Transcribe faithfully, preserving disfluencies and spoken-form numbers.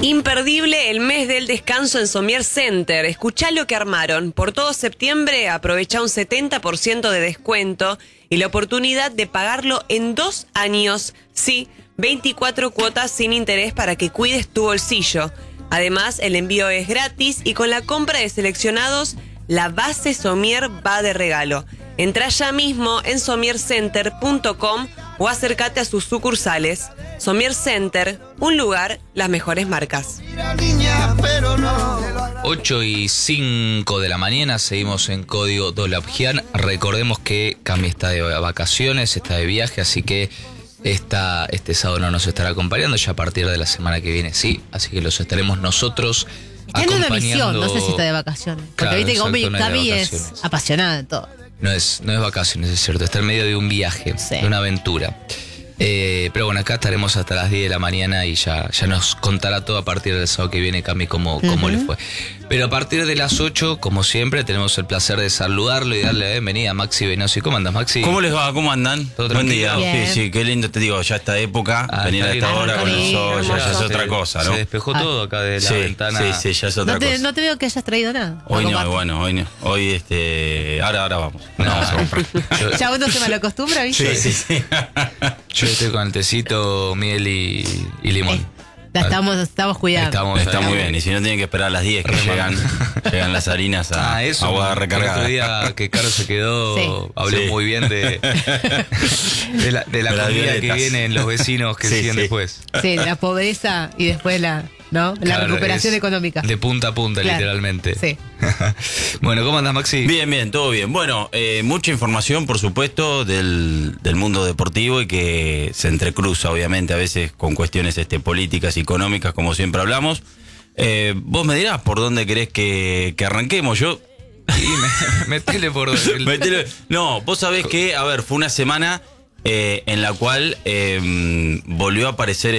Imperdible el mes del descanso en Somier Center. Escuchá lo que armaron. Por todo septiembre aprovecha un setenta por ciento de descuento y la oportunidad de pagarlo en dos años. Sí, veinticuatro cuotas sin interés para que cuides tu bolsillo. Además, el envío es gratis y con la compra de seleccionados, la base Somier va de regalo. Entrá ya mismo en somier center punto com o acércate a sus sucursales. Somier Center, un lugar, las mejores marcas. ocho y cinco de la mañana, seguimos en Código Dolapjian. Recordemos que Cami está de vacaciones, está de viaje, así que esta, este sábado no nos estará acompañando, ya a partir de la semana que viene sí, así que los estaremos nosotros está en una misión, no sé si está de vacaciones. Porque Claro, viste que Cami, exacto, no Cami es de es vacaciones. apasionada de todo. No es, no es vacaciones, es cierto, está en medio de un viaje, Sí. de una aventura. Eh, pero bueno, acá estaremos hasta las diez de la mañana y ya, ya nos contará todo a partir del sábado que viene, Cami, cómo, cómo Uh-huh. le fue. Pero a partir de las ocho, como siempre, tenemos el placer de saludarlo y darle la bienvenida a Maxi Venosi. ¿Cómo andas, Maxi? ¿Cómo les va? ¿Cómo andan? ¿Todo Buen tranquilo? día. Bien. Sí, sí, qué lindo te digo, ya esta época, Ah, venir a está esta bien. hora con el Sí, sol, ya, ya es hermoso. otra cosa, ¿no? Se despejó Ah. todo acá de la sí, ventana. sí, sí, ya es otra No te, cosa. no te veo que hayas traído nada. Hoy a no, compartir. bueno, hoy no. Hoy, este, ahora, ahora vamos. No. Vamos a comprar. Yo, Ya uno se me lo acostumbra, ¿viste? Sí, sí, sí. yo estoy con el tecito, miel y, y limón. Eh, la estamos, estamos cuidando. Estamos Está ahí. muy bien, y si no tienen que esperar a las diez que Re llegan, llegan las harinas a, Ah, eso. a agua El recargada. otro día que Caro se quedó, Sí. habló Sí. muy bien de, de la, de la De las comida que violetas. vienen los vecinos que Sí, siguen sí. después. Sí, la pobreza y después la, ¿no? la Claro, recuperación es económica. De punta a punta, Claro. literalmente. Sí. Bueno, ¿cómo andas, Maxi? Bien, bien, todo bien. Bueno, eh, mucha información, por supuesto, del, del mundo deportivo y que se entrecruza, obviamente, a veces con cuestiones este, políticas y económicas, como siempre hablamos. Eh, vos me dirás por dónde querés que, que arranquemos. Yo. Y me, metele por el- Metele- No, vos sabés que, a ver, fue una semana eh, en la cual eh, volvió a aparecer